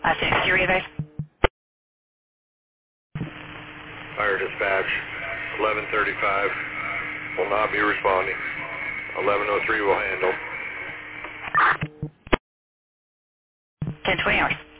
Phoenix, your advice? Fire dispatch, 1135 will not be responding. 1103 will handle. 1020 hours.